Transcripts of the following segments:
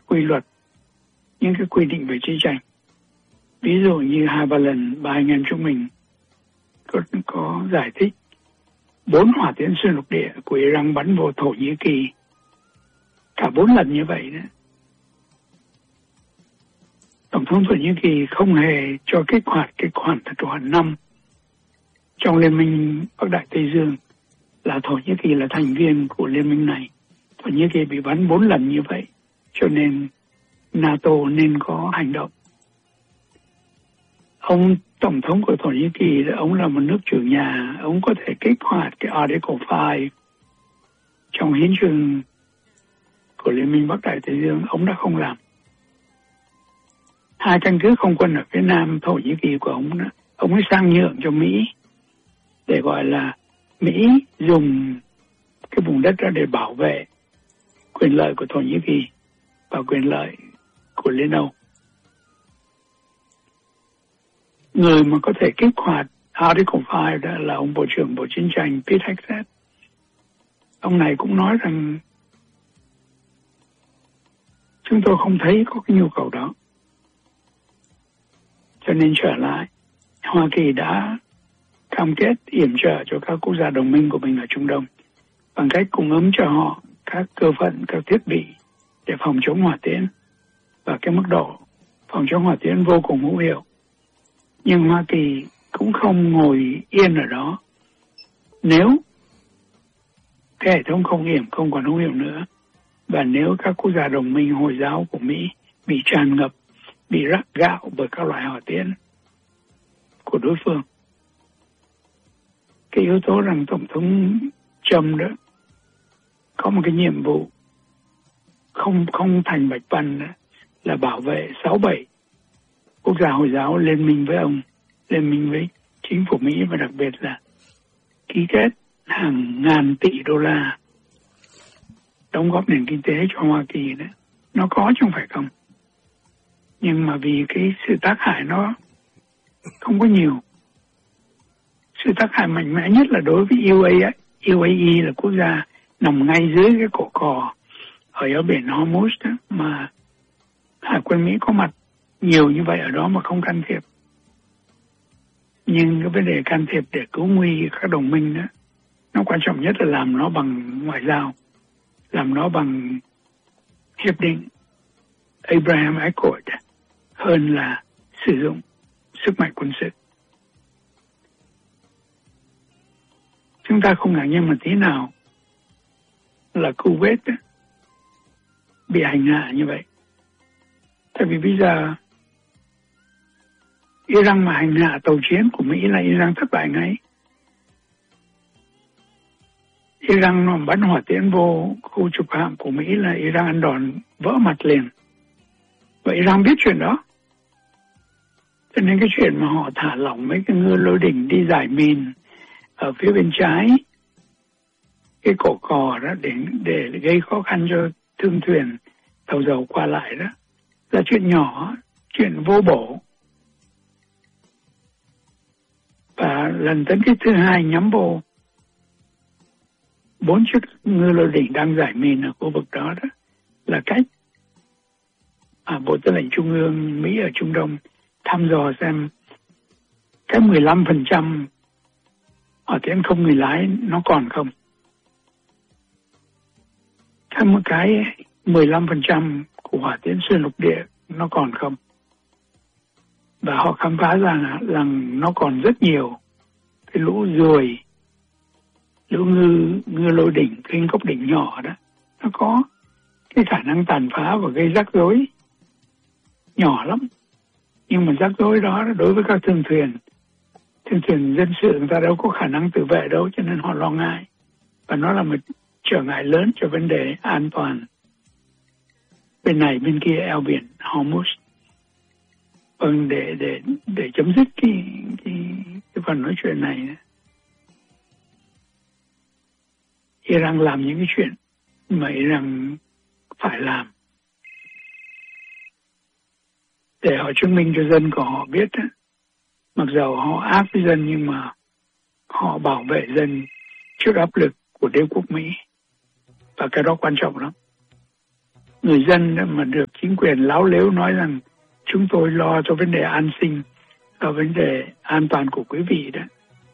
quy luật, những cái quy định về chiến tranh. Ví dụ như 2-3 lần ba anh em chúng mình có giải thích 4 hỏa tiễn xuyên lục địa của Iran bắn vô Thổ Nhĩ Kỳ cả 4 lần như vậy đó. Tổng thống Thổ Nhĩ Kỳ không hề cho kích hoạt cái khoản thỏa thuận 5 trong Liên minh Bắc Đại Tây Dương, là Thổ Nhĩ Kỳ là thành viên của liên minh này. Thổ Nhĩ Kỳ bị bắn 4 lần như vậy, cho nên NATO nên có hành động. Ông Tổng thống của Thổ Nhĩ Kỳ, ông là một nước chủ nhà, ông có thể kích hoạt cái Article 5 trong hiến chương của Liên minh Bắc Đại Tây Dương, ông đã không làm. 2 căn cứ không quân ở phía nam Thổ Nhĩ Kỳ của ông ấy sang nhượng cho Mỹ, để gọi là Mỹ dùng cái vùng đất đó để bảo vệ quyền lợi của Thổ Nhĩ Kỳ và quyền lợi của Liên Âu. Người mà có thể kích hoạt Article 5 đó là ông Bộ trưởng Bộ Chiến tranh Pete Hegseth. Ông này cũng nói rằng chúng tôi không thấy có cái nhu cầu đó. Cho nên trở lại, Hoa Kỳ đã cam kết yểm trợ cho các quốc gia đồng minh của mình ở Trung Đông bằng cách cung ứng cho họ các cơ phận, các thiết bị để phòng chống hỏa tiễn, và cái mức độ phòng chống hỏa tiễn vô cùng hữu hiệu. Nhưng Hoa Kỳ cũng không ngồi yên ở đó. Nếu cái hệ thống không yểm không còn hữu hiệu nữa, và nếu các quốc gia đồng minh Hồi giáo của Mỹ bị tràn ngập, bị rắc gạo bởi các loại hỏa tiễn của đối phương, cái yếu tố rằng Tổng thống Trump đó có một cái nhiệm vụ không thành bạch văn đó, là bảo vệ 6-7 quốc gia Hồi giáo liên minh với ông, liên minh với chính phủ Mỹ, và đặc biệt là ký kết hàng ngàn tỷ đô la đóng góp nền kinh tế cho Hoa Kỳ đó. Nó có chứ không phải không. Nhưng mà vì cái sự tác hại nó không có nhiều. Sự tác hại mạnh mẽ nhất là đối với UAE là quốc gia nằm ngay dưới cái cổ cò ở eo biển Hormuz đó, mà Hải quân Mỹ có mặt nhiều như vậy ở đó mà không can thiệp. Nhưng cái vấn đề can thiệp để cứu nguy các đồng minh đó, nó quan trọng nhất là làm nó bằng ngoại giao, làm nó bằng hiệp định Abraham Accord hơn là sử dụng sức mạnh quân sự. Chúng ta không ngạc nhiên một tí nào là Kuwait bị hành hạ như vậy. Tại vì bây giờ Iran mà hành hạ tàu chiến của Mỹ là Iran thất bại ngay. Iran nó bắn hỏa tiễn vô khu trục hạm của Mỹ là Iran ăn đòn vỡ mặt liền. Và Iran biết chuyện đó. Cho nên cái chuyện mà họ thả lỏng mấy cái ngư lôi đỉnh đi giải mìn ở phía bên trái cái cổ cò đó để gây khó khăn cho thương thuyền tàu dầu qua lại đó là chuyện nhỏ, chuyện vô bổ. Và lần tấn kích thứ 2 nhắm vô 4 chiếc ngư lôi đỉnh đang giải mìn ở khu vực đó là cách Bộ Tư lệnh Trung ương Mỹ ở Trung Đông thăm dò xem cái 15% hỏa tiễn không người lái nó còn không. Thêm một cái 15% của hỏa tiễn xuyên lục địa nó còn không. Và họ khám phá ra rằng nó còn rất nhiều cái lũ ruồi, lũ ngư lôi đỉnh, kinh cốc đỉnh nhỏ đó, nó có cái khả năng tàn phá và gây rắc rối nhỏ lắm. Nhưng mà rắc rối đó đối với các thương thuyền dân sự người ta đâu có khả năng tự vệ đâu, cho nên họ lo ngại. Và nó là một trở ngại lớn cho vấn đề an toàn bên này bên kia eo biển Hormuz. Vâng, để chấm dứt cái phần nói chuyện này, Iran làm những cái chuyện mà Iran phải làm để họ chứng minh cho dân của họ biết đó. Mặc dầu họ ác với dân nhưng mà họ bảo vệ dân trước áp lực của đế quốc Mỹ, và cái đó quan trọng lắm. người dân mà được chính quyền láo lếu nói rằng chúng tôi lo cho vấn đề an sinh, cho vấn đề an toàn của quý vị đó.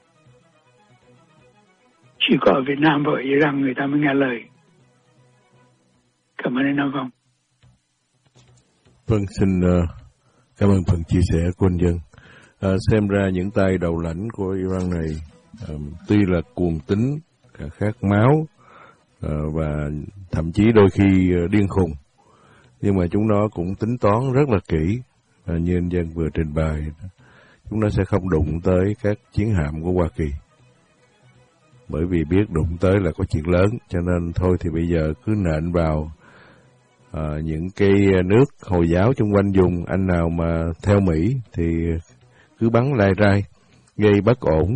Chỉ có ở Việt Nam và ở Iran người ta mới nghe lời. Cảm ơn anh Nam Phong. Vâng, xin cảm ơn phần chia sẻ của anh Dân. Xem ra những tay đầu lãnh của Iran này tuy là cuồng tín, khát máu và thậm chí đôi khi điên khùng, nhưng mà chúng nó cũng tính toán rất là kỹ. Như anh Dân vừa trình bày, chúng nó sẽ không đụng tới các chiến hạm của Hoa Kỳ, bởi vì biết đụng tới là có chuyện lớn, cho nên thôi thì bây giờ cứ nện vào những cái nước Hồi giáo chung quanh vùng. Anh nào mà theo Mỹ thì cứ bắn lai rai, gây bất ổn.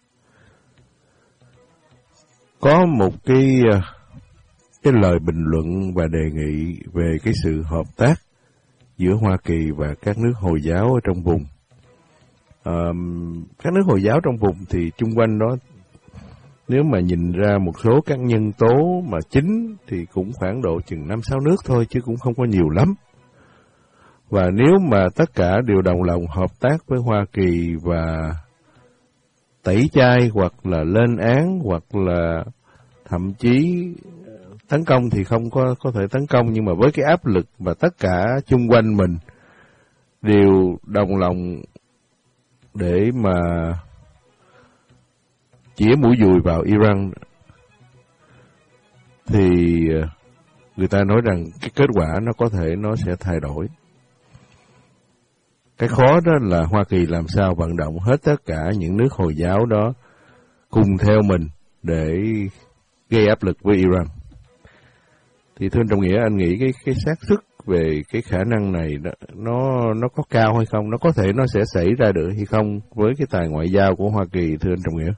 Có một cái lời bình luận và đề nghị về cái sự hợp tác giữa Hoa Kỳ và các nước Hồi giáo ở trong vùng. Các nước Hồi giáo trong vùng thì chung quanh đó, nếu mà nhìn ra một số các nhân tố mà chính thì cũng khoảng độ chừng 5-6 nước thôi, chứ cũng không có nhiều lắm. Và nếu mà tất cả đều đồng lòng hợp tác với Hoa Kỳ và tẩy chay hoặc là lên án hoặc là thậm chí tấn công thì không có thể tấn công, nhưng mà với cái áp lực và tất cả chung quanh mình đều đồng lòng để mà chĩa mũi dùi vào Iran, thì người ta nói rằng cái kết quả nó sẽ thay đổi. Cái khó đó là Hoa Kỳ làm sao vận động hết tất cả những nước Hồi giáo đó cùng theo mình để gây áp lực với Iran. Thì thưa anh Trọng Nghĩa, anh nghĩ cái xác suất về cái khả năng này nó có cao hay không? Nó có thể nó sẽ xảy ra được hay không với cái tài ngoại giao của Hoa Kỳ, thưa anh Trọng Nghĩa?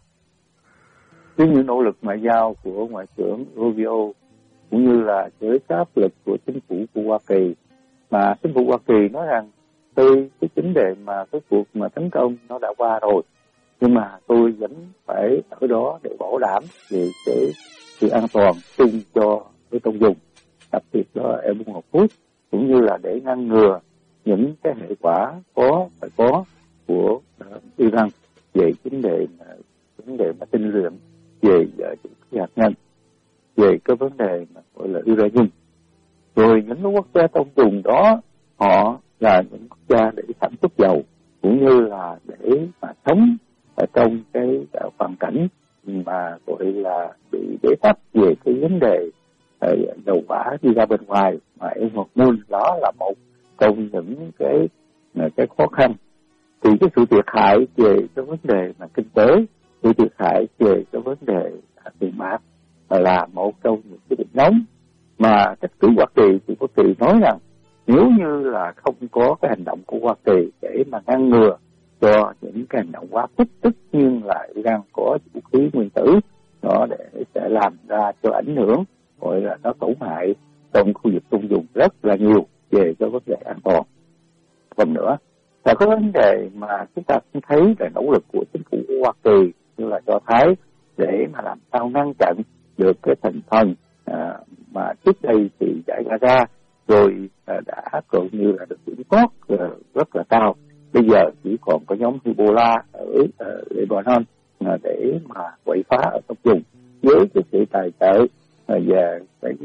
Với những nỗ lực ngoại giao của Ngoại trưởng Rubio cũng như là với các áp lực của chính phủ của Hoa Kỳ, mà chính phủ Hoa Kỳ nói rằng từ cái vấn đề mà cái cuộc mà tấn công nó đã qua rồi, nhưng mà tôi vẫn phải ở đó để bảo đảm về cái sự an toàn chung cho cái công dùng, đặc biệt đó em Buôn Ngọc Phước, cũng như là để ngăn ngừa những cái hệ quả phải có của Iran về vấn đề mà tinh luyện, về hạt nhân, về cái vấn đề mà gọi là uranium. Rồi những quốc gia trong vùng đó họ là những quốc gia để sản xuất dầu, cũng như là để mà sống ở trong cái hoàn cảnh mà gọi là bị bế tắc về cái vấn đề dầu hỏa đi ra bên ngoài, mà hormone đó là một trong những cái khó khăn. Thì cái sự thiệt hại về cái vấn đề mà kinh tế, sự thiệt hại về cái vấn đề tiền bạc là một trong những cái điểm nóng mà các cử Hoa Kỳ thì Hoa Kỳ nói rằng nếu như là không có cái hành động của Hoa Kỳ để mà ngăn ngừa cho những cái hành động quá khích, tất nhiên là Iran có vũ khí nguyên tử nó để sẽ làm ra cho ảnh hưởng, gọi là nó tổn hại trong khu vực Trung Dung rất là nhiều về cái vấn đề an toàn. Phần nữa là có vấn đề mà chúng ta cũng thấy là nỗ lực của chính phủ của Hoa Kỳ như là Do Thái để mà làm sao ngăn chặn được cái thành phần mà trước đây thì giải Gaza rồi đã gần như là được kiểm soát rất là cao. Bây giờ chỉ còn có nhóm Hezbollah ở Lebanon để mà quậy phá ở trong vùng, với cái sự tài trợ và cái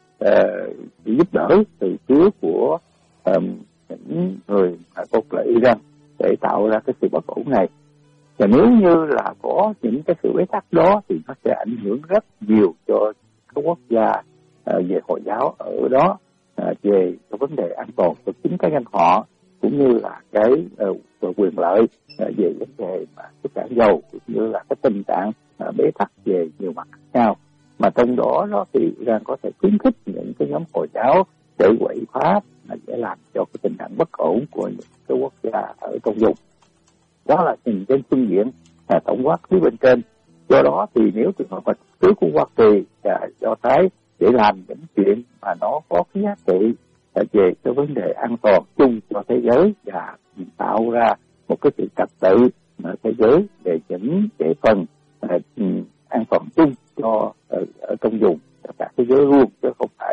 giúp đỡ từ phía của những người cốt là Iran để tạo ra cái sự bất ổn này. Và nếu như là có những cái sự bế tắc đó thì nó sẽ ảnh hưởng rất nhiều cho các quốc gia về Hồi giáo ở đó, về cái vấn đề an toàn của chính cá nhân họ, cũng như là cái quyền lợi về vấn đề mà xuất cảng dầu, cũng như là cái tình trạng bế tắc về nhiều mặt khác nhau. Mà trong đó thì Iran có thể khuyến khích những cái nhóm Hồi giáo để quậy phá để làm cho cái tình trạng bất ổn của những cái quốc gia ở trong vùng. Đó là nhìn trên phương diện tổng quát phía bên trên. Do đó thì nếu trường hợp trước của Hoa Kỳ và Do Thái để làm những chuyện mà nó có cái giá trị về cái vấn đề an toàn chung cho thế giới và tạo ra một cái sự trật tự ở thế giới để những cái phần an toàn chung cho ở trong vùng cho cả thế giới luôn, chứ không phải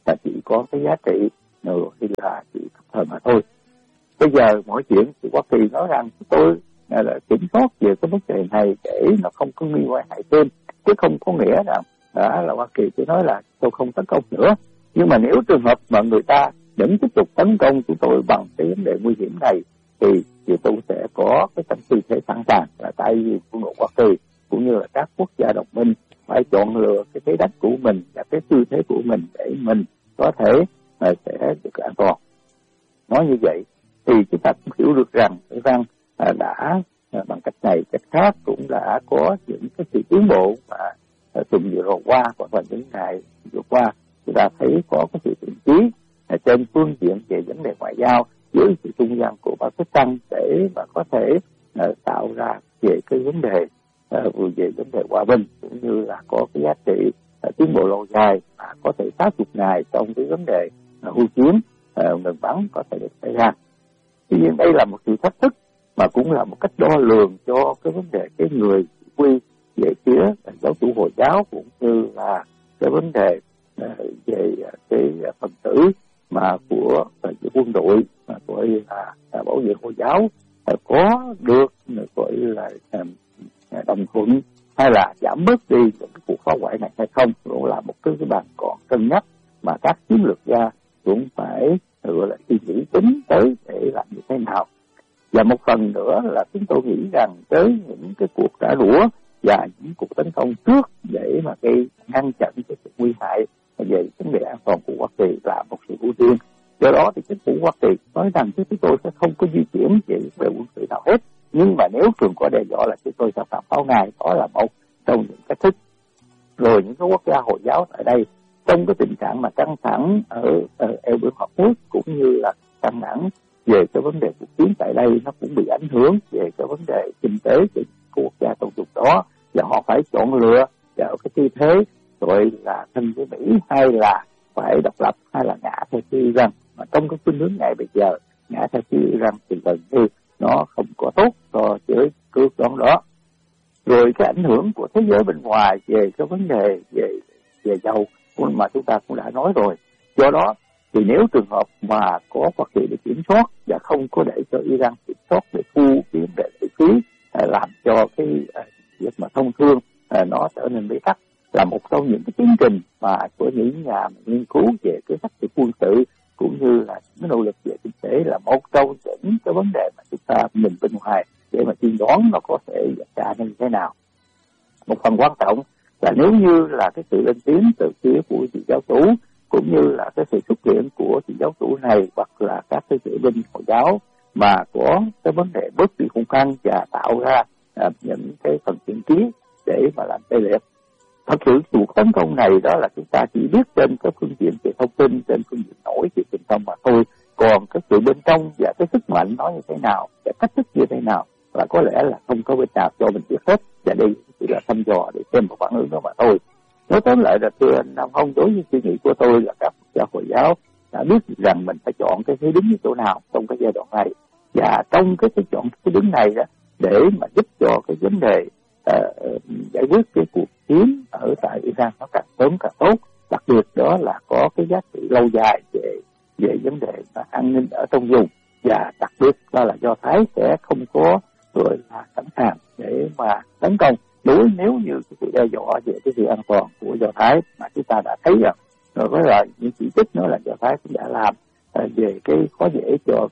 là chỉ có cái giá trị thì là chỉ thời mà thôi. Bây giờ mọi chuyện thì Hoa Kỳ nói rằng tôi là kiểm soát về cái vấn đề này để nó không có nguy hại thêm, chứ không có nghĩa rằng là Hoa Kỳ chỉ nói là tôi không tấn công nữa. Nhưng mà nếu trường hợp mà người ta vẫn tiếp tục tấn công chúng tôi bằng cái vấn đề nguy hiểm này thì tôi sẽ có cái tư thế sẵn sàng, là tại vì quân đội Hoa Kỳ cũng như là các quốc gia đồng minh phải chọn lựa cái thế đánh của mình và cái tư thế của mình để mình có thể sẽ được an toàn. Nói như vậy thì chúng ta cũng hiểu được rằng Iran đã bằng cách này cách khác cũng đã có những cái sự tiến bộ mà tuần vừa qua hoặc là những ngày vừa qua chúng ta thấy có cái sự thiện chí trên phương diện về vấn đề ngoại giao dưới sự trung gian của Pakistan để mà có thể tạo ra về cái vấn đề về vấn đề hòa bình cũng như là có cái giá trị tiến bộ lâu dài mà có thể 80 ngày trong cái vấn đề hưu chiến ngừng bắn có thể được xảy ra. Tuy nhiên đây là một sự thách thức mà cũng là một cách đo lường cho cái vấn đề cái người chỉ huy về phía giáo chủ Hồi giáo cũng như là cái vấn đề về cái phần tử mà của quân đội mà gọi là bảo vệ Hồi giáo có được gọi là đồng thuận hay là giảm bớt đi những cái cuộc phá hoại này hay không, cũng là một cái bàn còn cân nhắc mà các chiến lược gia cũng phải gọi là suy nghĩ tính tới để làm như thế nào. Và một phần nữa là chúng tôi nghĩ rằng tới những cái cuộc trả đũa và những cuộc tấn công trước để mà gây ngăn chặn cái sự nguy hại về vấn đề an toàn của Hoa Kỳ là một sự ưu tiên. Do đó thì chính phủ Hoa Kỳ nói rằng chúng tôi sẽ không có di chuyển về quân sự nào hết, nhưng mà nếu trường có đe dọa là chúng tôi sẽ phản pháo ngay, đó là một trong những cách thức. Rồi những cái quốc gia Hồi giáo tại đây trong cái tình trạng mà căng thẳng ở eo biển Hormuz cũng như là căng thẳng về cái vấn đề cuộc chiến tại đây, nó cũng bị ảnh hưởng về cái vấn đề kinh tế của quốc gia trong vùng đó, và họ phải chọn lựa vào cái tư thế gọi là thân với Mỹ hay là phải độc lập hay là ngã theo phía Iran. Mà trong cái khuynh hướng này bây giờ ngã theo phía Iran thì gần như nó không có tốt cho giới cướp đó. Rồi cái ảnh hưởng của thế giới bên ngoài về cái vấn đề về dầu mà chúng ta cũng đã nói rồi. Do đó thì nếu trường hợp mà có Hoa Kỳ để kiểm soát và không có để cho Iran kiểm soát để thu cái vấn đề lợi phí làm cho cái việc mà thông thương nó trở nên bế tắc, là một trong những cái tiến trình mà của những nhà nghiên cứu về cái phát triển quân sự cũng như là những nỗ lực về kinh tế là một trong những cái vấn đề mà chúng ta nhìn bên ngoài để mà tiên đoán nó có thể diễn ra như thế nào. Một phần quan trọng là nếu như là cái sự lên tiếng từ phía của vị giáo chủ cũng như là cái sự xuất hiện của vị giáo chủ này hoặc là các cái cựu binh Hồi giáo mà có cái vấn đề bớt bị hung hăng và tạo ra những cái phần thiện chí để mà làm tê liệt. Thật sự cuộc tấn công này đó là chúng ta chỉ biết trên cái phương diện về thông tin, trên phương diện nổi về truyền thông mà thôi. Còn cái sự bên trong và cái sức mạnh nó như thế nào, cái cách thức như thế nào là có lẽ là không có bên nào cho mình biết hết. Và đây chỉ là thăm dò để xem một phản ứng đó mà thôi. Nói tóm lại là thưa anh Nam Phong, đối với suy nghĩ của tôi là các quốc gia Hồi giáo đã biết rằng mình phải chọn cái thế đứng như chỗ nào trong cái giai đoạn này. Và trong cái chọn cái đứng này đó để mà giúp cho cái vấn đề giải quyết cái cuộc chiến ở tại Iran nó càng sớm càng tốt. Đặc biệt đó là có cái giá trị lâu dài về vấn đề an ninh ở trong vùng, và đặc biệt đó là Do Thái sẽ không có rồi là sẵn sàng để mà tấn công nếu như cái sự đe dọa về cái sự an toàn của Do Thái mà chúng ta đã thấy rằng rồi với lại những chỉ trích nữa là Do Thái cũng đã làm về cái khó dễ cho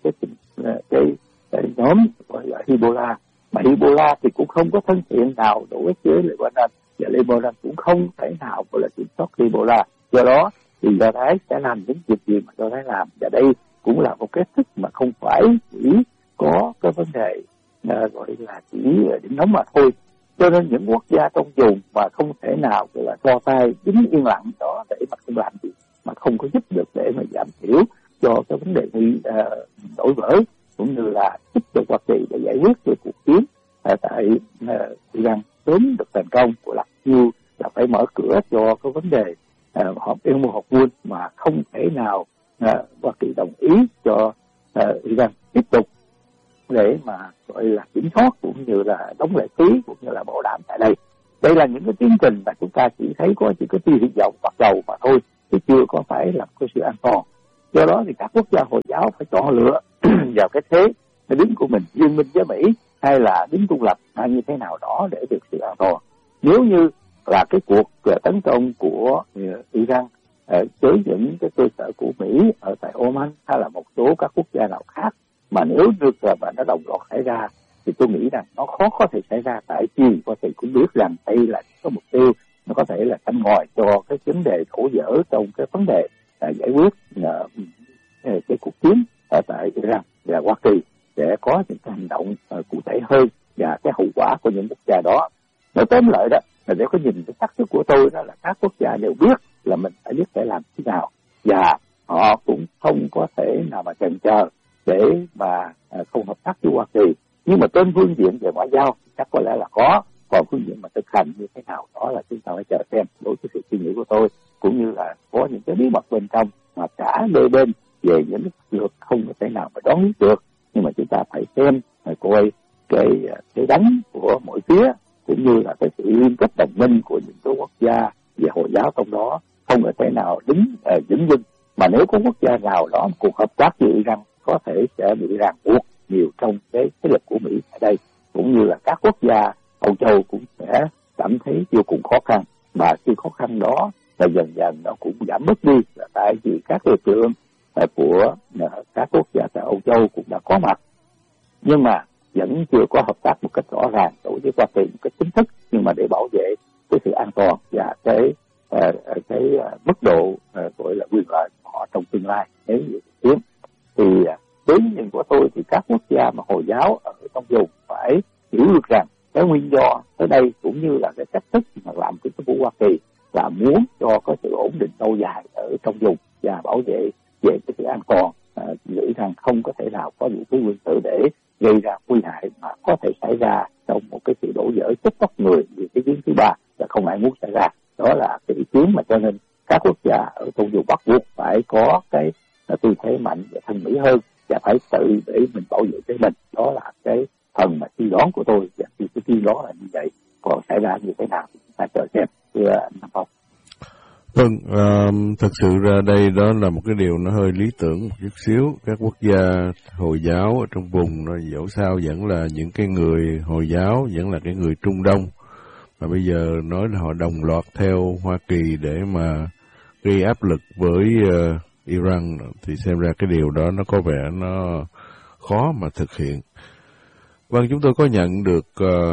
cái nhóm gọi là Hezbollah. Mà Hezbollah thì cũng không có thân thiện nào đối với Lebanon, và Lebanon cũng không thể nào gọi là kiểm soát Hezbollah. Do đó thì Do Thái sẽ làm những việc gì mà Do Thái làm, và đây cũng là một cái thức mà không phải chỉ có cái vấn đề gọi là chỉ điểm nóng mà thôi. Cho nên những quốc gia trong vùng mà không thể nào gọi là cho tay đứng yên lặng đó để mà không làm gì, mà không có giúp được để mà giảm thiểu cho cái vấn đề đổi vỡ cũng như là giúp cho Hoa Kỳ để giải quyết cái cuộc chiến tại Iran sớm được thành công, của Lạc Chiêu là phải mở cửa cho cái vấn đề họp Yên Mô Họp Quân mà không thể nào Hoa Kỳ đồng ý cho Iran tiếp tục để mà gọi là kiểm soát cũng như là đóng lệ phí cũng như là bảo đảm tại đây. Đây là những cái tiến trình mà chúng ta chỉ thấy có tia hy vọng bắt đầu mà thôi. thì chưa có phải là có sự an toàn. Do đó thì các quốc gia Hồi giáo phải chọn lựa vào cái thế đứng của mình, liên minh với Mỹ hay là đứng trung lập hay như thế nào đó để được sự an toàn. Nếu như là cái cuộc tấn công của Iran tới những cái cơ sở của Mỹ ở tại Oman hay là một số các quốc gia nào khác, mà nếu được mà nó đồng loạt xảy ra thì tôi nghĩ rằng nó khó có thể xảy ra, tại vì có thể cũng biết rằng đây là có mục tiêu, nó có thể là canh ngòi cho cái vấn đề đổ vỡ trong cái vấn đề giải quyết cái cuộc chiến ở tại Iran và Hoa Kỳ để có những cái hành động cụ thể hơn và cái hậu quả của những quốc gia đó. Nói tóm lại đó là để có nhìn cái xác suất của tôi đó là các quốc gia đều biết là mình phải biết phải làm thế nào, và họ cũng không có thể nào mà chần chờ để mà không hợp tác với Hoa Kỳ. Nhưng mà trên phương diện về ngoại giao chắc có lẽ là có, còn phương diện mà thực hành như thế nào đó là chúng ta phải chờ xem. Đối với sự suy nghĩ của tôi cũng như là có những cái bí mật bên trong mà cả đôi bên về những lược không có thể nào mà đoán biết được, nhưng mà chúng ta phải xem phải coi cái đánh của mỗi phía cũng như là cái sự liên kết đồng minh của những số quốc gia về Hồi giáo trong đó không có thể nào đứng vững vững, mà nếu có quốc gia nào đó cuộc hợp tác với Iran có thể sẽ bị ràng buộc nhiều trong cái thế lực của Mỹ ở đây, cũng như là các quốc gia Âu Châu cũng sẽ cảm thấy vô cùng khó khăn, mà cái khó khăn đó là dần dần nó cũng giảm bớt đi, là tại vì các lực lượng của các quốc gia tại Âu Châu cũng đã có mặt, nhưng mà vẫn chưa có hợp tác một cách rõ ràng đối với Hoa Kỳ một cách chính thức, nhưng mà để bảo vệ cái sự an toàn và cái mức độ gọi là quyền lợi của họ trong tương lai nếu như tiến. Thì với nhìn của tôi thì các quốc gia mà Hồi giáo ở trong vùng phải hiểu được rằng cái nguyên do tới đây cũng như là cái cách thức mà làm cái của Hoa Kỳ là muốn cho có sự ổn định lâu dài ở trong vùng và bảo vệ về cái sự an toàn, nghĩ rằng không có thể nào có những cái nguyên tử để gây ra nguy hại mà có thể xảy ra trong một cái sự đổ vỡ chết chóc người như cái chiến thứ ba là không ai muốn xảy ra. Đó là cái ý kiến mà cho nên các quốc gia ở trong vùng bắt buộc phải có cái tư thế mạnh và thân Mỹ hơn và phải tự để mình bảo vệ cho mình. Đó là cái phần mà suy đoán của tôi, và cái suy đoán là như vậy, còn xảy ra như thế nào thì chúng ta chờ xem. Thưa anh Nam Phong. Vâng, thật sự ra đây đó là một cái điều nó hơi lý tưởng một chút xíu. Các quốc gia Hồi giáo ở trong vùng nó dẫu sao vẫn là những cái người Hồi giáo, vẫn là cái người Trung Đông. Mà bây giờ nói là họ đồng loạt theo Hoa Kỳ để mà gây áp lực với Iran thì xem ra cái điều đó nó có vẻ nó khó mà thực hiện. Vâng, chúng tôi có nhận được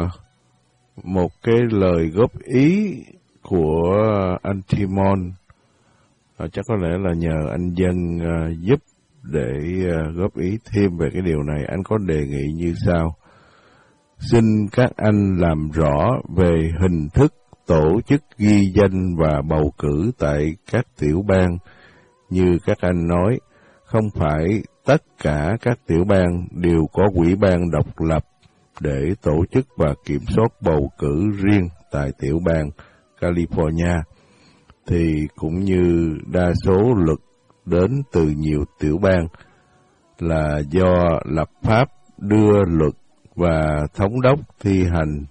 một cái lời góp ý của anh Timon, chắc có lẽ là nhờ anh Dân giúp để góp ý thêm về cái điều này. Anh có đề nghị như sau: xin các anh làm rõ về hình thức tổ chức ghi danh và bầu cử tại các tiểu bang. Như các anh nói, không phải tất cả các tiểu bang đều có ủy ban độc lập để tổ chức và kiểm soát bầu cử riêng tại tiểu bang California, thì cũng như đa số luật đến từ nhiều tiểu bang là do lập pháp đưa luật và thống đốc thi hành.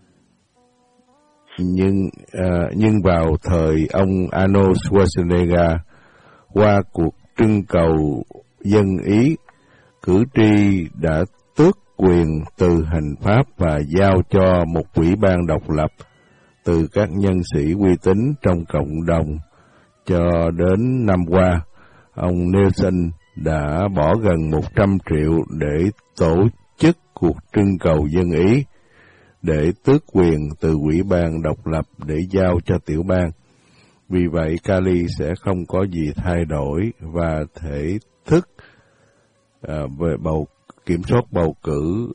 Nhưng vào thời ông Arnold Schwarzenegger, qua cuộc trưng cầu dân Ý, cử tri đã tước quyền từ hành pháp và giao cho một ủy ban độc lập từ các nhân sĩ uy tín trong cộng đồng. Cho đến năm qua, ông Nelson đã bỏ gần 100 triệu để tổ chức cuộc trưng cầu dân Ý, để tước quyền từ ủy ban độc lập để giao cho tiểu bang. Vì vậy, Cali sẽ không có gì thay đổi và thể thức về kiểm soát bầu cử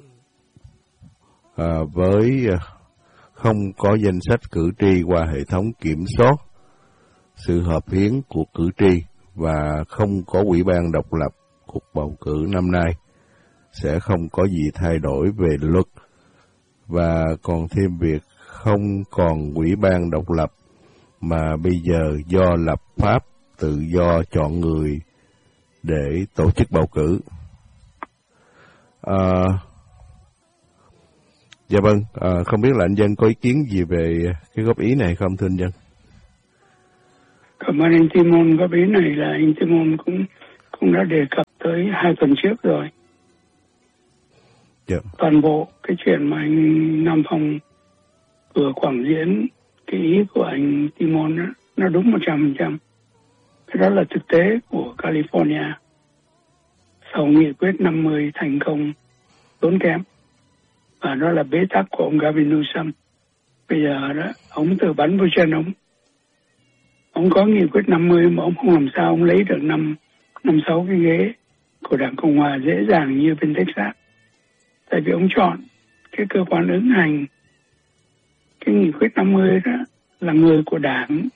với không có danh sách cử tri qua hệ thống kiểm soát sự hợp hiến của cử tri và không có ủy ban độc lập. Cuộc bầu cử năm nay sẽ không có gì thay đổi về luật, và còn thêm việc không còn ủy ban độc lập mà bây giờ do lập pháp tự do chọn người để tổ chức bầu cử. Dạ vâng, không biết là anh Dân có ý kiến gì về cái góp ý này không thưa anh Dân? Cảm ơn anh Timon. Có biết này là anh Timon cũng đã đề cập tới 2 tuần trước rồi. Yeah. Toàn bộ cái chuyện mà anh Nam Phong vừa quảng diễn, cái ý của anh Timon đó, nó đúng 100%. Cái đó là thực tế của California. Sau nghị quyết 50 thành công tốn kém. Và đó là bế tắc của ông Gavin Newsom. Bây giờ đó, ông tự bắn vào chân ông. Ông có nghị quyết 50 mà ông không làm sao ông lấy được 5-6 cái ghế của Đảng Cộng Hòa dễ dàng như bên Texas. Tại vì ông chọn cái cơ quan ứng hành cái nghị quyết 50 đó là người của Đảng.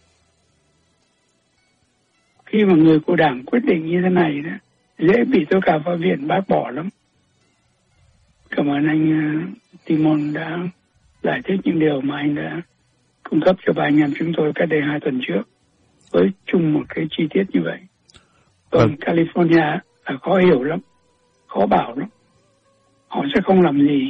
Khi mà người của Đảng quyết định như thế này đó, dễ bị tối cao pháp viện bác bỏ lắm. Cảm ơn anh Timon đã giải thích những điều mà anh đã cung cấp cho ba anh em chúng tôi cách đây 2 tuần trước với chung một cái chi tiết như vậy. Còn California là khó hiểu lắm, khó bảo lắm. Họ sẽ không làm gì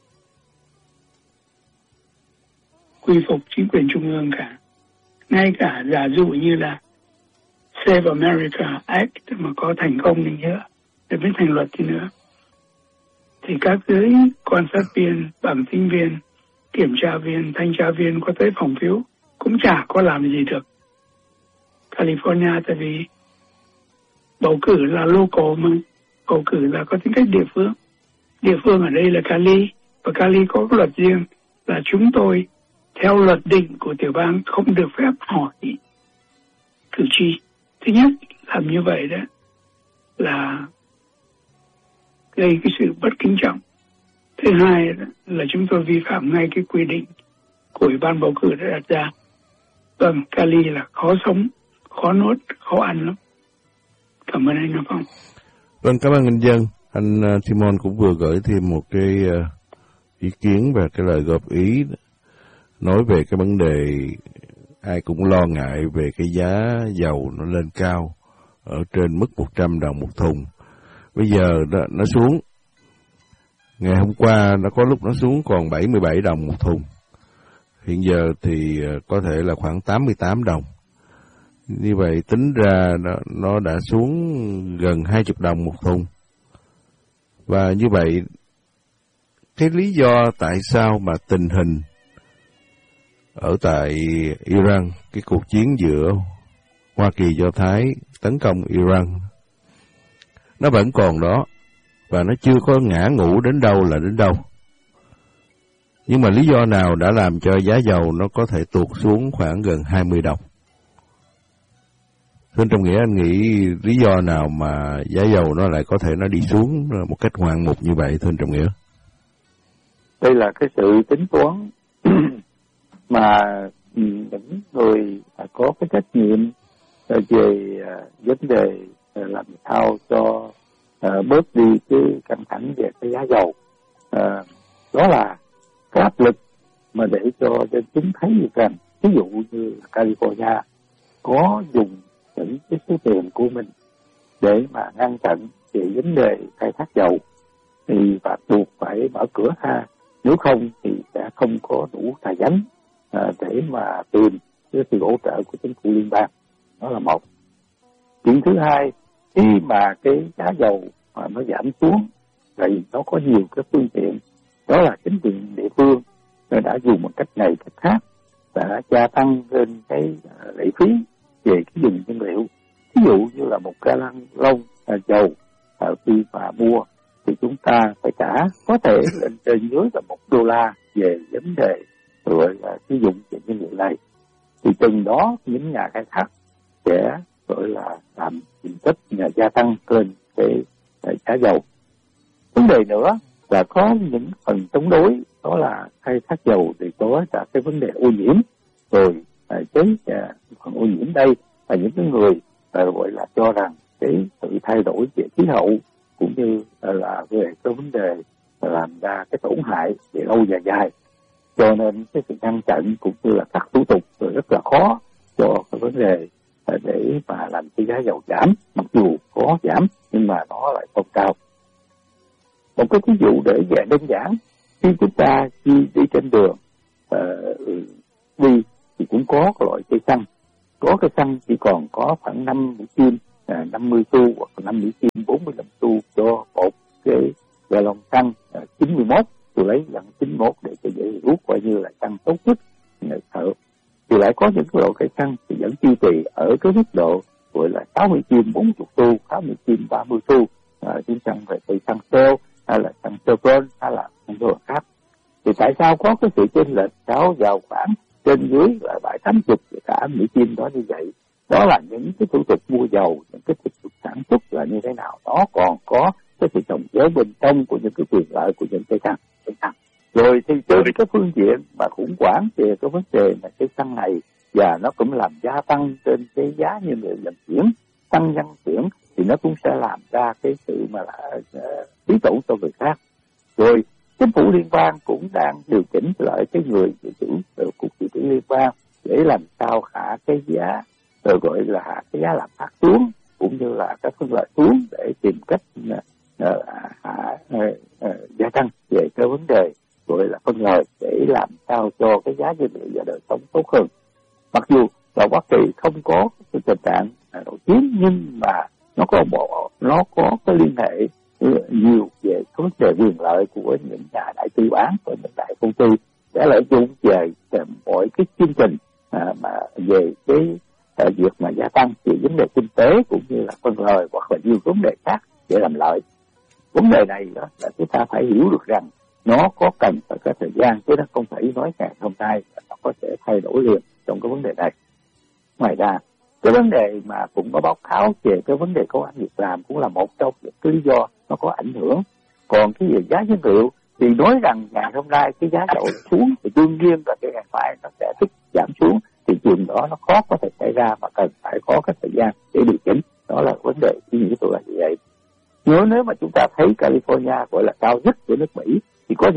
quy phục chính quyền trung ương cả. Ngay cả giả dụ như là Save America Act mà có thành công đi nữa, để biến thành luật đi nữa, thì các giới quan sát viên, bảng tính viên, kiểm tra viên, thanh tra viên có tới phòng phiếu cũng chả có làm gì được. California tại vì bầu cử là local mà, bầu cử là có tính cách địa phương. Địa phương ở đây là Cali, và Cali có cái luật riêng là chúng tôi theo luật định của tiểu bang không được phép hỏi cử tri. Thứ nhất, làm như vậy đó là gây cái sự bất kính trọng. Thứ hai là chúng tôi vi phạm ngay cái quy định của Ủy ban bầu cử đã đặt ra. Vâng, Cali là khó sống, khó nuốt, khó ăn lắm. Cảm ơn anh Nam Phong. Vâng, cảm ơn anh Dân. Anh Timon cũng vừa gửi thêm một cái ý kiến và cái lời góp ý nói về cái vấn đề ai cũng lo ngại về cái giá dầu nó lên cao ở trên mức 100 đồng một thùng. Bây giờ nó xuống. Ngày hôm qua nó có lúc nó xuống còn 77 đồng một thùng. Hiện giờ thì có thể là khoảng 88 đồng. Như vậy tính ra nó đã xuống gần 20 đồng một thùng. Và như vậy, cái lý do tại sao mà tình hình ở tại Iran, cái cuộc chiến giữa Hoa Kỳ Do Thái tấn công Iran, nó vẫn còn đó, và nó chưa có ngã ngũ đến đâu là đến đâu. Nhưng mà lý do nào đã làm cho giá dầu nó có thể tuột xuống khoảng gần 20 đồng? Thưa Trọng Nghĩa, anh nghĩ lý do nào mà giá dầu nó lại có thể nó đi xuống một cách ngoạn mục như vậy, thưa Trọng Nghĩa? Đây là cái sự tính toán mà những người có cái trách nhiệm về vấn đề làm sao cho bớt đi cái căng thẳng về cái giá dầu, đó là cái áp lực mà để cho dân chúng thấy được rằng ví dụ như California có dùng những cái số tiền của mình để mà ngăn chặn về vấn đề khai thác dầu thì và buộc phải mở cửa ra, nếu không thì sẽ không có đủ tài chính để mà tìm cái sự hỗ trợ của chính phủ liên bang. Đó là một. Chuyện thứ hai, khi mà cái giá dầu mà nó giảm xuống thì nó có nhiều cái phương tiện, đó là chính quyền địa phương đã dùng một cách này cách khác, đã gia tăng lên cái lệ phí về cái dùng nguyên liệu. Ví dụ như là một gallon lông dầu khi mà mua thì chúng ta phải trả có thể lên trên dưới là $1 về vấn đề gọi là sử dụng về nguyên liệu này. Thì từng đó những nhà khai thác sẽ gọi là làm diện tích gia tăng lên cái giá dầu. Vấn đề nữa là có những phần chống đối, đó là khai thác dầu thì có cả cái vấn đề ô nhiễm. Rồi cái phần ô nhiễm đây là những cái người gọi là cho rằng cái sự thay đổi về khí hậu cũng như là về cái vấn đề làm ra cái tổn hại về lâu và dài, cho nên cái sự ngăn chặn cũng như là các thủ tục rất là khó cho cái vấn đề để mà làm cái giá dầu giảm, mặc dù có giảm nhưng mà nó lại không cao. Một cái ví dụ để dễ đơn giản, khi chúng ta đi trên đường đi thì cũng có loại cây xăng, có cái xăng chỉ còn có khoảng 5 Mỹ Kim 50 xu hoặc 5 Mỹ Kim 45 xu cho một cái gallon xăng 91, tôi lấy dạng 91 để cho dễ hiểu, coi như là xăng tốt nhất thợ. Thì lại có những cái loại cây xăng thì vẫn duy trì ở cái mức độ gọi là 6 Mỹ Kim 40 xu, 6 Mỹ Kim 30 xu, trên xăng về từ xăng Shell hay là xăng Chevron hay là xăng đồ khác. Thì tại sao có cái sự chênh lệch cao vào khoảng trên dưới là 70-80 cả Mỹ Kim đó như vậy? Đó là những cái thủ tục mua dầu, những cái thủ tục sản xuất là như thế nào, nó còn có cái sự trồng chéo bên trong của những cái quyền lợi của những cây xăng. Rồi thì trên cái phương diện mà khủng hoảng về cái vấn đề mà cái xăng này, và nó cũng làm gia tăng trên cái giá nhiên liệu vận chuyển, xăng vận chuyển thì nó cũng sẽ làm ra cái sự mà là phí tổn cho người khác. Rồi chính phủ liên bang cũng đang điều chỉnh lại cái người dự trữ cục dự trữ liên bang để làm sao hạ cái giá, rồi gọi là hạ cái giá lạm phát xuống, cũng như là các phân loại xuống để tìm cách hạ gia tăng về cái vấn đề gọi là phân lợi, để làm sao cho cái giá nhiên liệu và đời sống tốt hơn. Mặc dù là Hoa Kỳ không có cái tình trạng nổi tiếng, nhưng mà nó có cái liên hệ nhiều về vấn đề quyền lợi của những nhà đại tư bản và những đại công ty để lợi dụng về mọi cái chương trình mà về cái việc mà gia tăng về vấn đề kinh tế cũng như là phân lợi hoặc là nhiều vấn đề khác để làm lợi. Vấn đề này đó là chúng ta phải hiểu được rằng nó có cần phải có thời gian, chứ nó không phải nói ngày hôm nay nó có thể thay đổi liền trong cái vấn đề này. Ngoài ra, cái vấn đề mà cũng có báo cáo về cái vấn đề công ăn việc làm cũng là một trong những cái lý do nó có ảnh hưởng. Còn cái về giá nhiên liệu thì nói rằng ngày hôm nay cái giá dầu xuống thì đương nhiên là cái ngày mai nó sẽ tiếp giảm xuống, thì chuyện đó nó khó có thể xảy ra mà cần phải có cái thời gian để điều chỉnh. Đó là vấn đề ý nghĩa tôi là như vậy. Nếu mà chúng ta thấy California gọi là cao nhất của nước Mỹ, thì có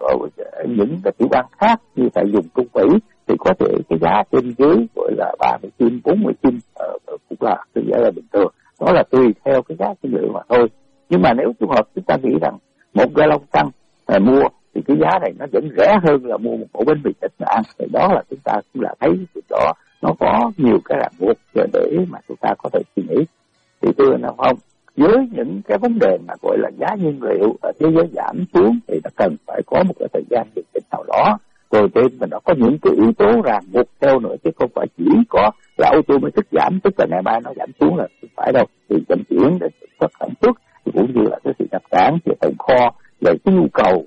những cái tiểu bang khác như tại vùng Trung Mỹ thì có thể cái giá trên dưới gọi là 30 Kim, 40 Kim cũng là cái giá là bình thường. Đó là tùy theo cái giá nhiên liệu mà thôi. Nhưng mà nếu trường hợp chúng ta nghĩ rằng một gallon xăng mua thì cái giá này nó vẫn rẻ hơn là mua một ổ bánh mì thịt mà ăn, thì đó là chúng ta cũng là thấy việc đó nó có nhiều cái ràng buộc để mà chúng ta có thể suy nghĩ. Thì tôi nói không, với những cái vấn đề mà gọi là giá nhiên liệu ở thế giới giảm xuống thì nó cần phải có một cái thời gian điều chỉnh nào đó. Rồi trên mình nó có những cái yếu tố ràng buộc theo nữa, chứ không phải chỉ có là automatic giảm, tức là ngày mai nó giảm xuống là không phải đâu. Thì vận chuyển đến xuất sản xuất thì cũng như là cái sự nhập cảng về tồn kho, về cái nhu cầu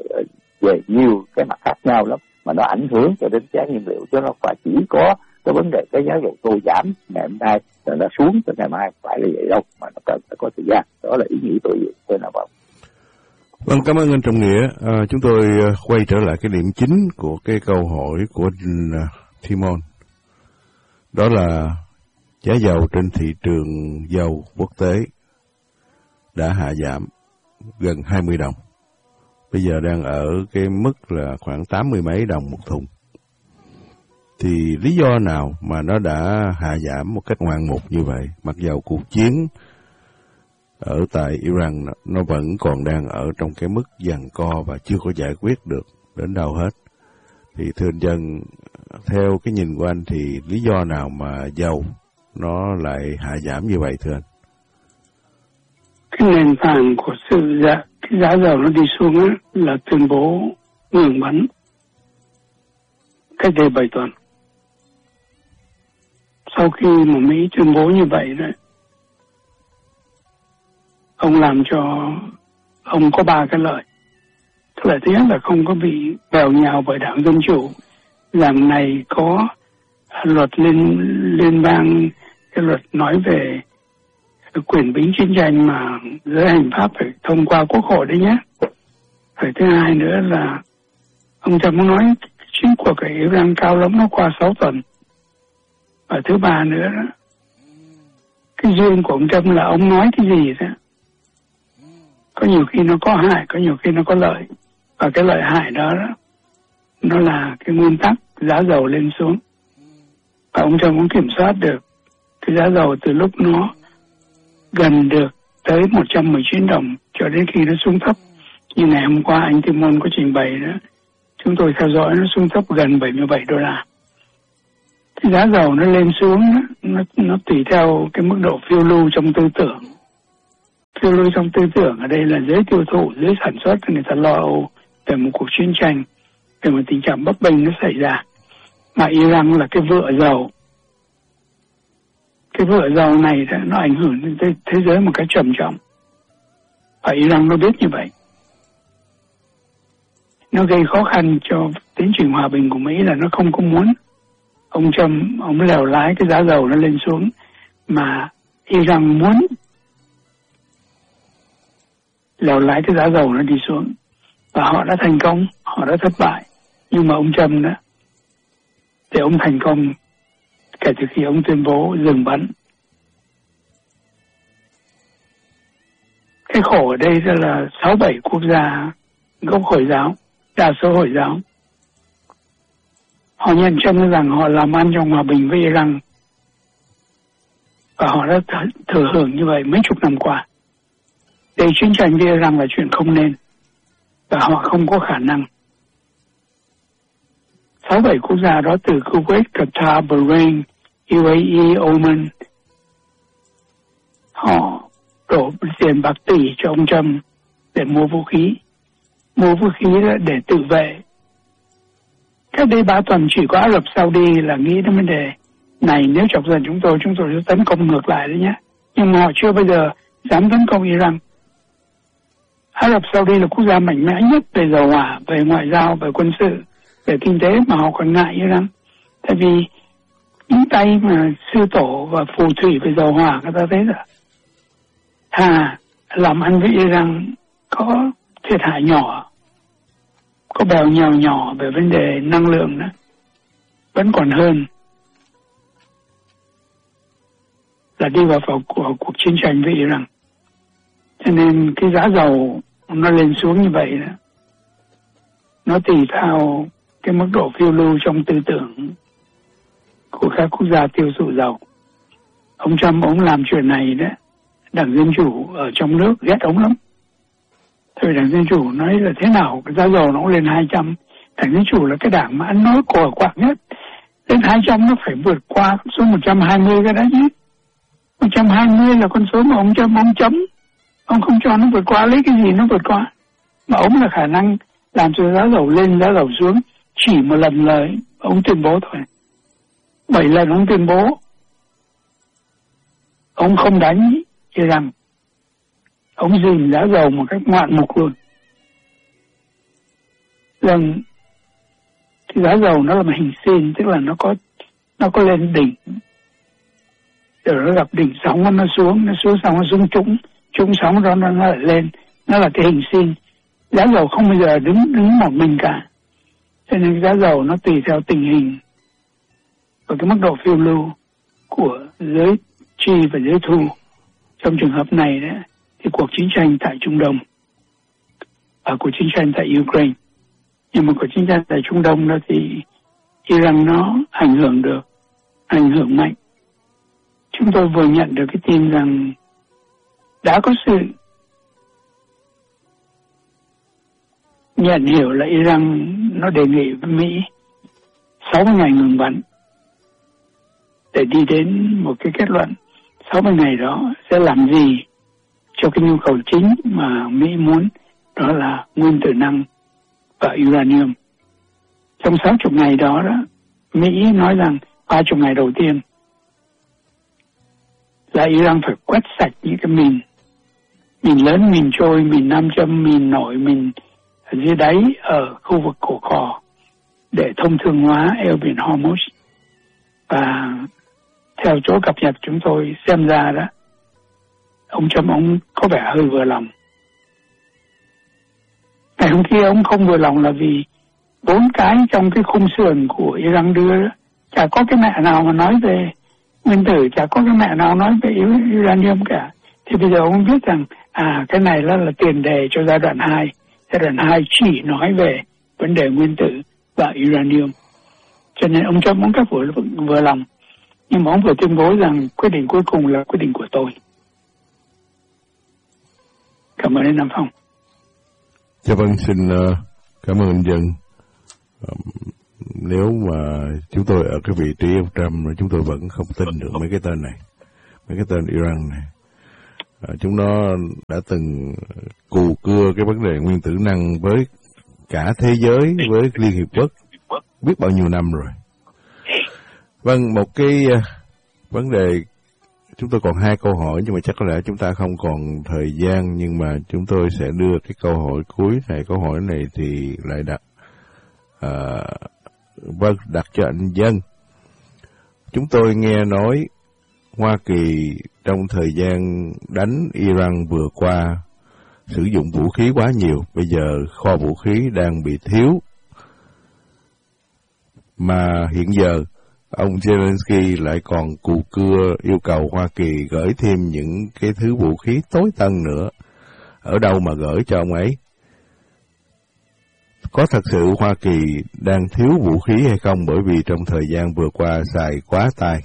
về nhiều cái mặt khác nhau lắm mà nó ảnh hưởng cho đến giá nhiên liệu, chứ nó phải chỉ có cái vấn đề cái giá dầu thô giảm ngày hôm nay rồi nó xuống từ ngày mai, phải là vậy đâu, mà nó cần phải có thời gian. Đó là ý nghĩ tôi nào vào. Vâng, cảm ơn anh Trọng Nghĩa. Chúng tôi quay trở lại cái điểm chính của cái câu hỏi của Timon. Đó là giá dầu trên thị trường dầu quốc tế đã hạ giảm gần 20 đồng. Bây giờ đang ở cái mức là khoảng 80 mấy đồng một thùng. Thì lý do nào mà nó đã hạ giảm một cách ngoạn mục như vậy, mặc dầu cuộc chiến ở tại Iran nó vẫn còn đang ở trong cái mức giằng co và chưa có giải quyết được đến đâu hết. Thì thưa anh Dân, theo cái nhìn của anh thì lý do nào mà dầu nó lại hạ giảm như vậy thưa anh? Cái nền tảng của cái giá dầu nó đi xuống á, là tuyên bố ngừng bắn cách đây 7 tuần. Sau khi mà Mỹ tuyên bố như vậy đấy, ông làm cho ông có 3 cái lợi. Tức là thứ nhất là không có bị bèo nhào bởi Đảng Dân Chủ. Đảng này có luật liên bang, cái luật nói về quyền binh chiến tranh mà giới hành pháp phải thông qua Quốc hội đấy nhé. Rồi thứ hai nữa là ông Trump nói chiến cuộc ở Iran cao lắm nó qua 6 tuần. Và thứ ba nữa đó, cái duyên của ông Trump là ông nói cái gì đó, có nhiều khi nó có hại, có nhiều khi nó có lợi. Và cái lợi hại đó, nó là cái nguyên tắc giá dầu lên xuống. Và ông Trump cũng kiểm soát được cái giá dầu từ lúc nó gần được tới 119 đồng cho đến khi nó xuống thấp. Như ngày hôm qua anh Timon có trình bày đó, chúng tôi theo dõi nó xuống thấp gần 77 đô la. cái giá dầu nó lên xuống nó tùy theo cái mức độ phiêu lưu trong tư tưởng. Phiêu lưu trong tư tưởng ở đây là giới tiêu thụ, giới sản xuất, người ta lo âu về một cuộc chiến tranh, về một tình trạng bấp bênh nó xảy ra. Mà Iran là cái vựa dầu. Cái vựa dầu này nó ảnh hưởng đến thế giới một cách trầm trọng. Và Iran nó biết như vậy. Nó gây khó khăn cho tiến trình hòa bình của Mỹ là nó không có muốn ông Trump, ông lèo lái cái giá dầu nó lên xuống, mà Iran muốn lèo lái cái giá dầu nó đi xuống. Và họ đã thành công, họ đã thất bại. Nhưng mà ông Trump đó, thì ông thành công kể từ khi ông tuyên bố dừng bắn. Cái khổ ở đây là 6-7 quốc gia gốc Hồi giáo, đa số Hồi giáo. Họ nhận chân rằng họ làm ăn trong hòa bình với Iran. Và họ đã thừa hưởng như vậy mấy chục năm qua. Để chiến tranh với Iran là chuyện không nên. Và họ không có khả năng. 6-7 quốc gia đó từ Kuwait, Qatar, Bahrain, UAE, Oman, họ đổ tiền bạc tỷ cho ông Trump để mua vũ khí. Mua vũ khí đó để tự vệ. Cách đây 3 tuần chỉ có Ả Rập Saudi là nghĩ đến vấn đề này, nếu chọc giận chúng tôi sẽ tấn công ngược lại đấy nhé. Nhưng mà họ chưa bao giờ dám tấn công Iran. Ả Rập Saudi là quốc gia mạnh mẽ nhất về dầu hỏa, về ngoại giao, về quân sự, về kinh tế, mà họ còn ngại Iran. Tại vì những tay mà sư tổ và phù thủy về dầu hỏa, người ta thấy là làm ăn với Iran có thiệt hại nhỏ, có bèo nhèo nhỏ về vấn đề năng lượng đó, vẫn còn hơn là đi vào cuộc chiến tranh với Iran. Cho nên cái giá dầu nó lên xuống như vậy đó, nó tùy theo cái mức độ phiêu lưu trong tư tưởng của các quốc gia tiêu thụ dầu. Ông Trump ông làm chuyện này đó, Đảng Dân Chủ ở trong nước ghét ông lắm. Thôi Đảng Dân Chủ nói là thế nào cái giá dầu nó cũng lên 200. Đảng Dân Chủ là cái đảng mà ăn nói còi quạc nhất. Lên 200 nó phải vượt qua con số 120 cái đó chứ. 120 là con số mà ông Trump ông chấm. Ông không cho nó vượt qua, lấy cái gì nó vượt qua. Mà ông là khả năng làm cho giá dầu lên, giá dầu xuống chỉ một lần lời ông tuyên bố thôi. 7 lần ông tuyên bố ông không đánh Iran. Ông dìm giá dầu một cách ngoạn mục luôn. Rằng cái giá dầu nó là một hình sin, tức là nó có lên đỉnh, rồi nó gặp đỉnh sóng, nó xuống xong nó xuống trúng sóng đó nó lại lên, nó là cái hình sin. Giá dầu không bao giờ đứng một mình cả. Cho nên giá dầu nó tùy theo tình hình và cái mức độ phiêu lưu của giới chi và giới thu. Trong trường hợp này đó, thì cuộc chiến tranh tại Trung Đông và cuộc chiến tranh tại Ukraine. Nhưng mà cuộc chiến tranh tại Trung Đông đó thì Iran nó ảnh hưởng mạnh. Chúng tôi vừa nhận được cái tin rằng đã có sự nhận hiểu là Iran nó đề nghị với Mỹ 60 ngày ngừng bắn để đi đến một cái kết luận 60 ngày đó sẽ làm gì cho cái nhu cầu chính mà Mỹ muốn, đó là nguyên tử năng và uranium. Trong 60 ngày đó, Mỹ nói rằng 30 ngày đầu tiên là Iran phải quét sạch những cái mìn lớn, mìn trôi, mìn nam châm, mìn nổi, mìn ở dưới đáy ở khu vực cổ cò để thông thương hóa eo biển Hormuz. Và theo chỗ cập nhật chúng tôi xem ra đó, ông Trump ông có vẻ hơi vừa lòng. Ngày hôm kia ông không vừa lòng là vì 4 cái trong cái khung sườn của Iran đưa đó, chả có cái mẹ nào mà nói về nguyên tử, chả có cái mẹ nào nói về uranium cả. Thì bây giờ ông biết rằng cái này là tiền đề cho giai đoạn 2. Giai đoạn 2 chỉ nói về vấn đề nguyên tử và uranium. Cho nên ông Trump muốn các vừa lòng. Nhưng mà ông vừa tuyên bố rằng quyết định cuối cùng là quyết định của tôi. Cảm ơn anh Nam Phong. Dạ vâng, xin cảm ơn anh Dân. nếu mà chúng tôi ở cái vị trí ông Trump, chúng tôi vẫn không tin được mấy cái tên này, mấy cái tên Iran này. Chúng nó đã từng cù cưa cái vấn đề nguyên tử năng với cả thế giới, với Liên Hiệp Quốc biết bao nhiêu năm rồi. Vâng, một cái vấn đề, chúng tôi còn 2 câu hỏi, nhưng mà chắc có lẽ chúng ta không còn thời gian, nhưng mà chúng tôi sẽ đưa cái câu hỏi cuối này. Câu hỏi này thì lại đặt đặt cho anh Dân. Chúng tôi nghe nói Hoa Kỳ trong thời gian đánh Iran vừa qua sử dụng vũ khí quá nhiều, bây giờ kho vũ khí đang bị thiếu. Mà hiện giờ ông Zelensky lại còn cù cưa yêu cầu Hoa Kỳ gửi thêm những cái thứ vũ khí tối tân nữa. Ở đâu mà gửi cho ông ấy? Có thật sự Hoa Kỳ đang thiếu vũ khí hay không, bởi vì trong thời gian vừa qua xài quá tay?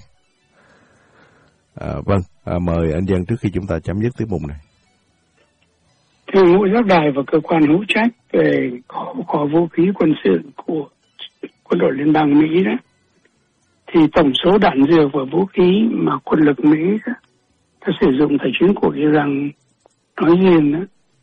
Mời anh Dân trước khi chúng ta chấm dứt tiết mục này. Theo ngũ giác đài và cơ quan hữu trách về kho vũ khí quân sự của quân đội liên bang Mỹ đó, thì tổng số đạn dược và vũ khí mà quân lực Mỹ đó, đã sử dụng thời chiến của Iran nói riêng đó,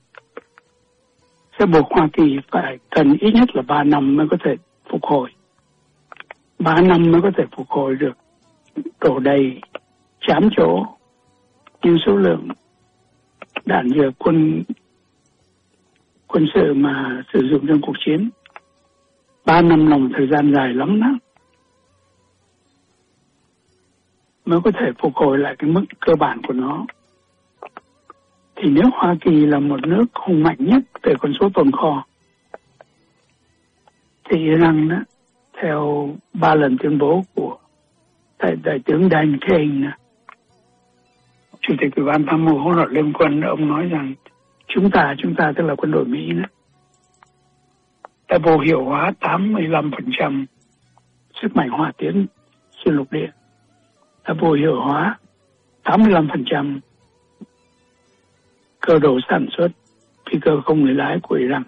sẽ buộc Hoa Kỳ phải cần ít nhất là 3 năm mới có thể phục hồi. 3 năm mới có thể phục hồi được đổ đầy chám chỗ nhưng số lượng đạn dược quân sự mà sử dụng trong cuộc chiến. 3 năm là một thời gian dài lắm đó, mới có thể phục hồi lại cái mức cơ bản của nó. Thì nếu Hoa Kỳ là một nước hùng mạnh nhất về con số tồn kho, thì Iran đó, theo 3 lần tuyên bố của đại tướng Dan Kane, Chủ tịch Ủy ban tham mưu hỗn hợp liên quân, ông nói rằng chúng ta tức là quân đội Mỹ đó, đã vô hiệu hóa 85% sức mạnh hỏa tiễn xuyên lục địa, đã vô hiệu hóa 85% cơ đồ sản xuất phi cơ không người lái của Iran.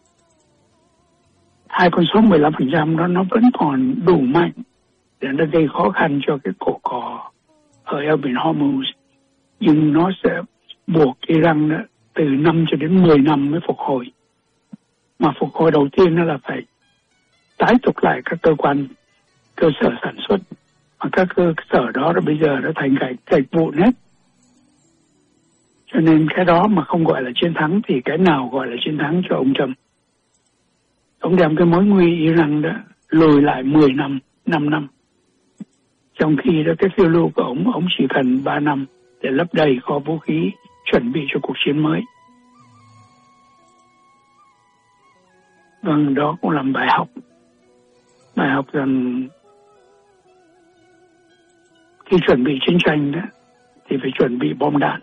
2 con số 15% đó nó vẫn còn đủ mạnh để nó gây khó khăn cho cái cổ cò ở eo biển Hormuz, nhưng nó sẽ buộc Iran đó, từ 5 cho đến 10 năm mới phục hồi. Mà phục hồi đầu tiên nó là phải tái tục lại các cơ sở sản xuất, mà các cơ sở đó bây giờ đã thành gạch vụn hết. Cho nên cái đó mà không gọi là chiến thắng thì cái nào gọi là chiến thắng cho ông Trump. Ông đem cái mối nguy Iran đó lùi lại 10 năm, 5 năm. Trong khi đó cái phiêu lưu của ông chỉ cần 3 năm để lấp đầy kho vũ khí, chuẩn bị cho cuộc chiến mới. Vâng, đó cũng là bài học. Bài học rằng khi chuẩn bị chiến tranh đó, thì phải chuẩn bị bom đạn.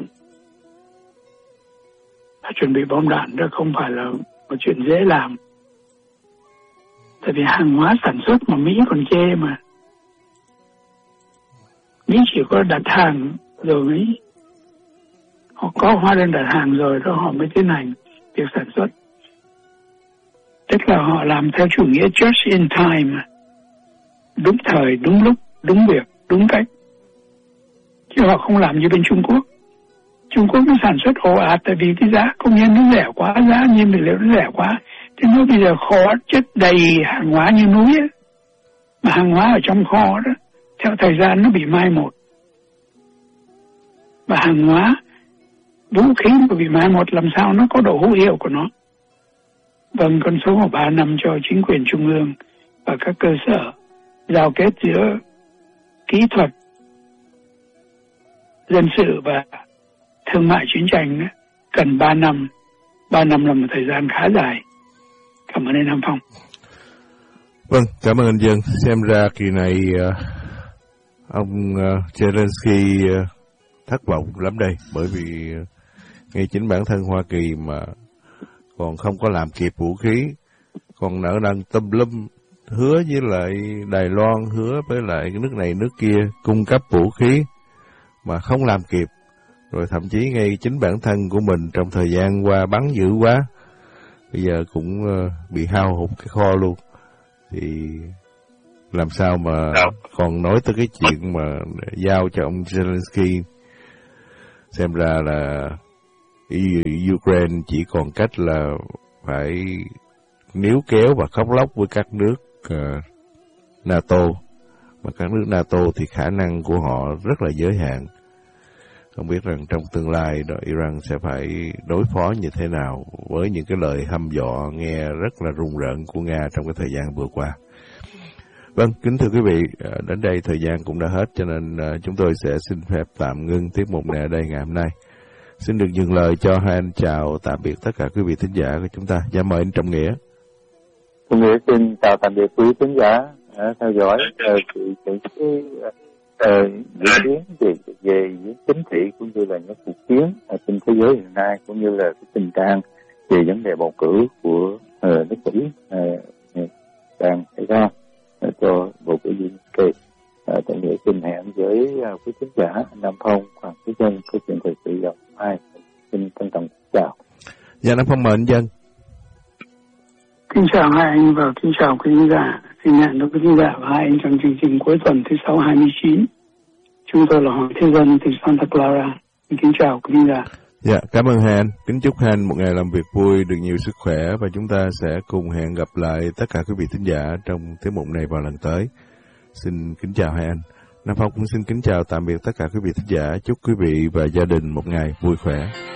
Chuẩn bị bom đạn đó không phải là một chuyện dễ làm. Tại vì hàng hóa sản xuất mà Mỹ còn chê mà. Mỹ chỉ có đặt hàng rồi họ có hóa đơn đặt hàng rồi đó họ mới tiến hành việc sản xuất. Tức là họ làm theo chủ nghĩa just in time, đúng thời, đúng lúc, đúng việc, đúng cách. Chứ họ không làm như bên Trung Quốc. Trung Quốc nó sản xuất ồ ạt tại vì cái giá công nhân nó rẻ quá, giá nhiên vật liệu nó rẻ quá. Thế nó bây giờ kho chất đầy hàng hóa như núi ấy. Mà hàng hóa ở trong kho đó, theo thời gian nó bị mai một. Và hàng hóa, vũ khí mà bị mai một làm sao nó có độ hữu hiệu của nó. Vâng, con số của 3 năm cho chính quyền trung ương và các cơ sở giao kết giữa kỹ thuật, dân sự và thương mại chiến tranh đó, cần 3 năm. 3 năm là một thời gian khá dài. Cảm ơn anh Nam Phong. Vâng, cảm ơn anh Dân. Xem ra kỳ này ông Zelensky thất vọng lắm đây, bởi vì ngay chính bản thân Hoa Kỳ mà còn không có làm kịp vũ khí, còn nợ nần tùm lum, hứa với lại Đài Loan, hứa với lại nước này nước kia cung cấp vũ khí mà không làm kịp. Rồi thậm chí ngay chính bản thân của mình trong thời gian qua bắn dữ quá, bây giờ cũng bị hao hụt cái kho luôn. Thì làm sao mà còn nói tới cái chuyện mà giao cho ông Zelensky. Xem ra là Ukraine chỉ còn cách là phải níu kéo và khóc lóc với các nước NATO. Mà các nước NATO thì khả năng của họ rất là giới hạn. Không biết rằng trong tương lai đó Iran sẽ phải đối phó như thế nào với những cái lời hăm dọa nghe rất là rùng rợn của Nga trong cái thời gian vừa qua. Vâng, kính thưa quý vị, đến đây thời gian cũng đã hết, cho nên chúng tôi sẽ xin phép tạm ngưng tiết mục này ở đây ngày hôm nay. Xin được dừng lời cho hai anh chào tạm biệt tất cả quý vị thính giả của chúng ta. Dạ mời anh Trọng Nghĩa. Trọng Nghĩa xin chào tạm biệt quý thính giả theo dõi những diễn biến về chính trị cũng như là những cuộc chiến trên thế giới hiện nay, cũng như là cái tình trạng về vấn đề bầu cử của nước Mỹ đang xảy ra cho bầu cử nhiệm kỳ. Trọng Nghĩa xin hẹn với quý khán giả Nam Phong, Hoàng Thế Dân, câu chuyện thời sự vào mai. Xin trân trọng chào. Dạ, Nam Phong mời anh Dân. Kính chào hai anh và kính chào quý khán giả. Xin hẹn với quý khán giả và hai anh trong chương trình cuối tuần thứ 6/29. Chúng tôi là Hoàng Thế Dân từ Santa Clara. Kính chào quý khán giả. Dạ, cảm ơn hai anh. Kính chúc hai anh một ngày làm việc vui, được nhiều sức khỏe, và chúng ta sẽ cùng hẹn gặp lại tất cả quý vị thính giả trong tiết mục này vào lần tới. Xin kính chào hai anh. Nam Phong cũng xin kính chào tạm biệt tất cả quý vị thính giả. Chúc quý vị và gia đình một ngày vui khỏe.